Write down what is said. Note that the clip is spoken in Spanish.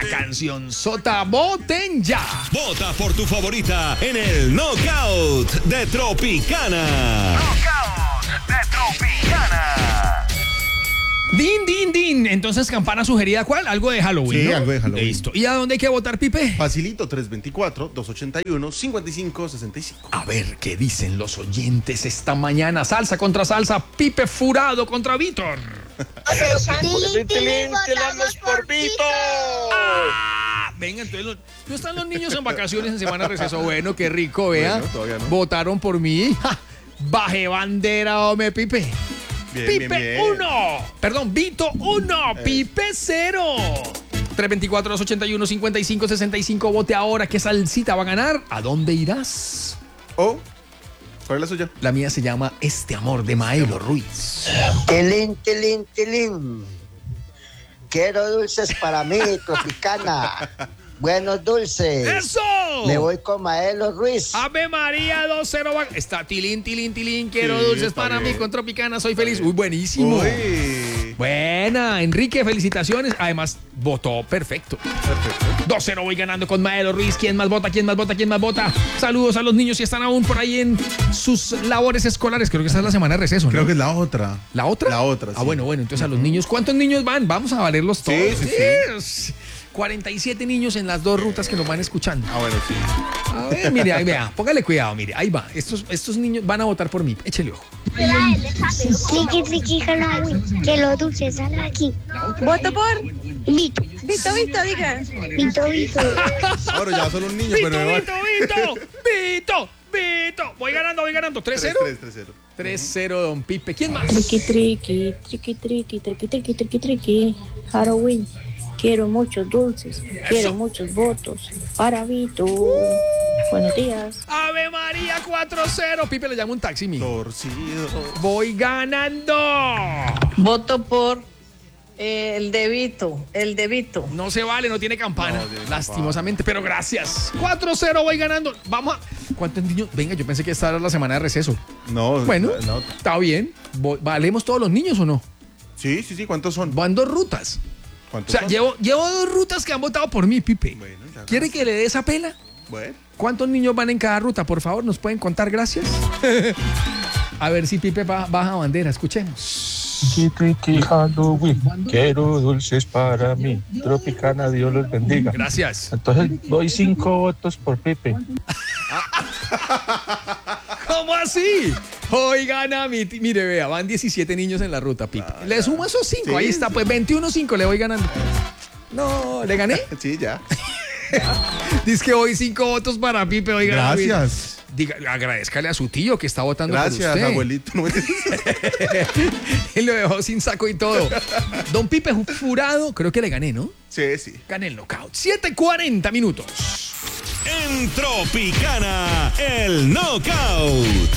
canción sota. ¡Voten ya! Vota por tu favorita en el Knockout de Tropicana. Knockout de Tropicana. Din, din, din. Entonces, campana sugerida, ¿cuál? Algo de Halloween, Sí, ¿no? algo de Halloween. Listo. ¿Y a dónde hay que votar, Pipe? Facilito, 324-281-5565. A ver qué dicen los oyentes esta mañana. Salsa contra salsa. Pipe Furado contra Víctor. Tilín, votamos por Vito. Venga, entonces no están los niños en vacaciones en semana de receso. Bueno, qué rico, vea. Bueno, todavía no. Votaron por mí. ¡Ja! Bajé bandera, hombre, Pipe. Bien, Pipe bien, bien. 1. Perdón, Vito 1. Pipe 0. 324-281-5565. Vote ahora. ¿Qué salsita va a ganar? ¿A dónde irás? ¿Cuál es la suya? La mía se llama Este Amor de Maelo Ruiz. Tilín. Quiero dulces para mí, Tropicana. Buenos dulces. ¡Eso! Me voy con Maelo Ruiz. Ave María 2-0. Está tilín. Quiero Sí, dulces está para mí bien. con Tropicana. Soy feliz. Uy, buenísimo. Uy. Buena, Enrique, felicitaciones. Además, votó perfecto. Perfecto. 2-0 voy ganando con Maelo Ruiz. ¿Quién más vota? Saludos a los niños si están aún por ahí en sus labores escolares. Creo que esta es la semana de receso, ¿no? Creo que es la otra. ¿La otra? La otra, sí. Ah, bueno, entonces a los niños. ¿Cuántos niños van? Vamos a valerlos todos. Sí. 47 niños en las dos rutas que nos van escuchando. Ah, bueno, sí. A ver, mire, ahí vea, póngale cuidado, mire, ahí va. Estos niños van a votar por mí. Échele ojo. Triqui, Halloween, que los dulces salen aquí. Voto por Vito, Vito, diga. Vito. Ahora ya son un niño, pero me va. Vito. Voy ganando. 3-0. 3-0. 3-0, don Pipe. ¿Quién más? Triqui. Halloween. Quiero muchos dulces. Quiero muchos votos. Para Vito. Buenos días. Ave María 4-0. Pipe le llama un taxi, mi. Torcido. Voy ganando. Voto por el de Vito. No se vale, no tiene campana. No tiene lastimosamente, pero gracias. 4-0 voy ganando. Vamos a... ¿Cuántos niños? Venga, yo pensé que esta era la semana de receso. No, Bueno, no. está bien. ¿Valemos todos los niños o no? Sí. ¿Cuántos son? Van dos rutas. O ¿Cuántos sea, son? llevo dos rutas que han votado por mí, Pipe. Bueno, ya ¿Quiere no. que le dé esa pela? Bueno. ¿Cuántos niños van en cada ruta? Por favor, ¿nos pueden contar? Gracias. A ver si Pipe baja bandera. Escuchemos. Triqui, Halloween. Quiero dulces para mí. Tropicana, Dios los bendiga. Gracias. Entonces doy 5 votos por Pipe. ¿Cómo así? Hoy gana mire, vea, van 17 niños en la ruta, Pipe. Le sumo esos 5, Sí, ahí está, pues 21-5 le voy ganando. No, ¿le gané? Sí, ya. Dice que hoy 5 votos para Pipe, hoy gana. Gracias. Diga, agradezcale a su tío que está votando Gracias, por usted. abuelito. No me- Él lo dejó sin saco y todo. Don Pipe Furado, creo que le gané, ¿no? Sí. Gané el knockout. 7:40 minutos. En Tropicana, el Knockout.